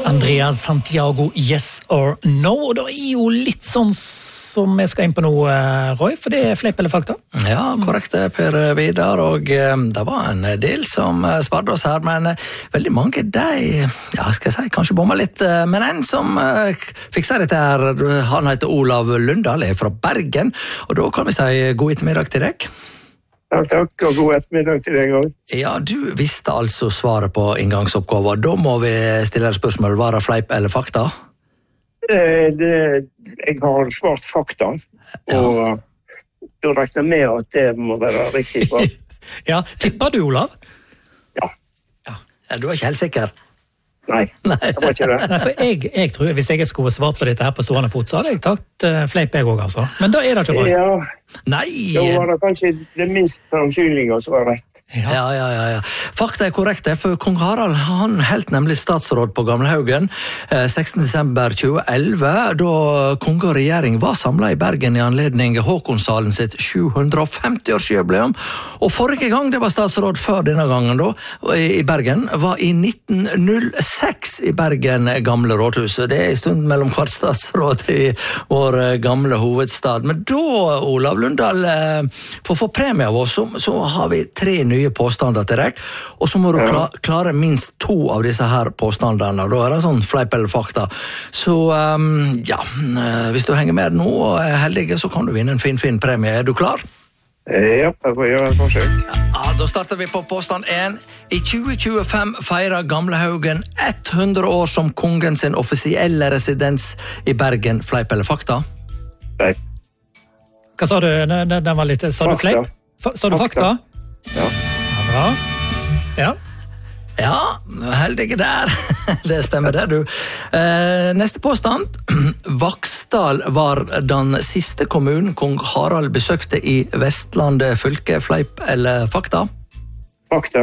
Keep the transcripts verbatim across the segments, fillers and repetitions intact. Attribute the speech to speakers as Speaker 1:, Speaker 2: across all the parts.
Speaker 1: Andreas Santiago, Yes or No. Og det er jo litt sånn som vi skal inn på nå, Roy, for det er fleip eller fakta.
Speaker 2: Ja, korrekt, Per Vidar, og det var en del som svarte oss her, men veldig mange, de, ja, skal jeg si, kanskje bommer litt, men en som fikk si dette her, han heter Olav Lundahl, er fra Bergen, og da kan vi si god ettermiddag til deg.
Speaker 3: Takk, takk, og god ettermiddag til deg også.
Speaker 2: Ja, du visste altså svaret på inngangsoppgaven. Da må vi stille deg spørsmål, var det fleip eller fakta?
Speaker 3: Det, det, jeg har svart fakta, og ja. Da regner jeg med at det må være riktig svar.
Speaker 1: Ja, tipper du, Olav?
Speaker 3: Ja.
Speaker 1: Ja.
Speaker 2: Du er ikke helt sikker?
Speaker 3: Nei, jeg var ikke det.
Speaker 1: Nei, for jeg, jeg tror, hvis jeg skulle svart på dette her på stående fot, så hadde jeg tatt uh, fleip jeg også, altså. Men da er det ikke bra.
Speaker 3: Ja,
Speaker 2: Nei.
Speaker 3: Da var det kanskje det minst sannsynlige som var rett.
Speaker 2: Ja, ja, ja, ja. Fakta er korrekte, for kong Harald, han helt nemlig statsråd på Gamlehaugen eh, sekstende desember tjue elleve, da kong og regjering var samlet i Bergen i anledning Håkonshallen sitt sju hundre og femti-årsjubileum. Og forrige gang det var statsråd før denne gangen da, i Bergen, var i nitten null seks i Bergen gamle rådhuset. Det er en stund mellom hvert statsråd i vår gamle hovedstad. Men da, Olav Lundahl, for å få premie av oss, så, så har vi tre nye påstander til deg, og så må du kla klare minst to av disse her påstanderne. Da er det sånn fleip eller fakta. Så um, ja, hvis du henger med nå og er heldig, så kan du vinne en fin, fin premie. Er du klar?
Speaker 3: Ja, jeg får gjøre en forsøk.
Speaker 2: Ja, da starter vi på påstand én. I tjue tjuefem feirer Gamlehaugen hundre år som kongen sin offisielle residens i Bergen. Fleip eller fakta?
Speaker 3: Fleip.
Speaker 1: Hva sa du? Den, den var litt... Sa du fleip? Sa du fakta?
Speaker 3: Ja.
Speaker 1: Ja, bra. Ja.
Speaker 2: Ja, heldige der. Det stemmer det, du. Eh, neste påstand. Vaksdal var den siste kommunen kong Harald besøkte i Vestlandet fylke. Fleip eller fakta?
Speaker 3: Fakta.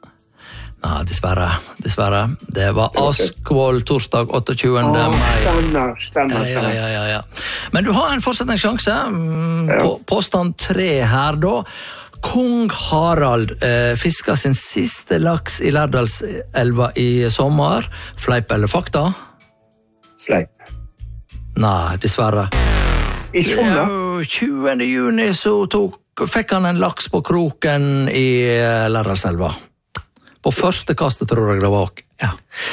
Speaker 2: Nei, dessverre. Dessverre. Det var Askvoll torsdag åttetjuende mai.
Speaker 3: Stemmer, stemmer,
Speaker 2: ja, ja, ja, ja. Men du har en fortsatt en sjanse. På, påstand tre her da. Kong Harald eh, fiska sin siste laks i Lærdalselva i sommer. Fleip eller fakta?
Speaker 3: Fleip.
Speaker 2: Nei, dessverre.
Speaker 3: I sommer?
Speaker 2: Ja, tjuende juni så tok, fikk han en laks på kroken i Lærdalselva. På første kastet, tror jeg det var.
Speaker 1: Ja.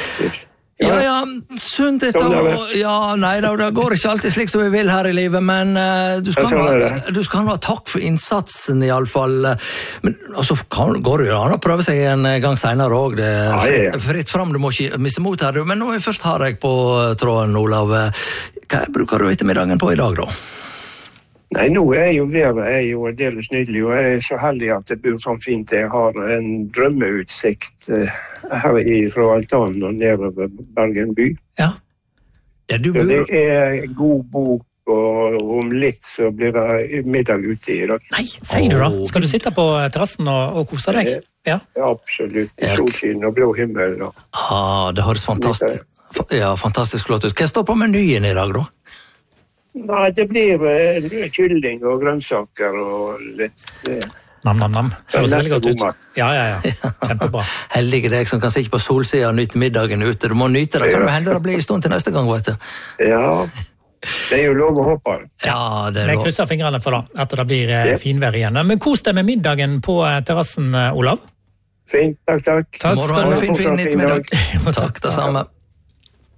Speaker 2: Ja, ja, sunt dette, og, ja, nei, det, det går ikke alltid slik som vi vil her i livet, men uh, du, skal ha, du skal ha takk for innsatsen i alle fall. Men altså, kan, går det jo an å prøve seg en gang senere også, det er fritt, fritt frem, du må ikke misse mot her. Men nå er først har jeg på tråden, Olav. Hva bruker du ettermiddagen på i dag da?
Speaker 3: Nei, nå er jo været er jo aldeles nydelig, og jeg er så heldig at det bor sånn fint. Jeg har en drømmeutsikt her fra altanen og nedover Bergen by.
Speaker 2: Ja. Ja, du bor...
Speaker 3: Det er god bok, og om litt så blir det middag ute i dag.
Speaker 1: Nei, sier du da? Skal du sitte på terrassen og, og kose deg? Ja,
Speaker 3: ja absolutt. Solskinn og blå himmel. Og...
Speaker 2: Ah, det høres fantastisk, ja, fantastisk flott ut. Hva står på menyen i dag da?
Speaker 3: Nei, det blir uh, kylling og grønnsaker og litt... Uh,
Speaker 1: nam, nam, nam. Det høres veldig godt ut. Ja, ja, ja. Kjempebra.
Speaker 2: Heldige deg som kan sitte på solsida og nyte middagen ute. Du må nyte det. Kan du hende det blir en stund til neste gang, vet du?
Speaker 3: Ja, det er jo lov å håpe.
Speaker 2: Ja, det er lov.
Speaker 1: Jeg krysser fingrene for da, at det blir uh, finvær igjen. Men kos deg med middagen på uh, terrassen, uh, Olav.
Speaker 3: Fint, takk, takk.
Speaker 1: Takk skal du ha.
Speaker 2: Fin, fin, fin ettermiddag. Takk, det samme.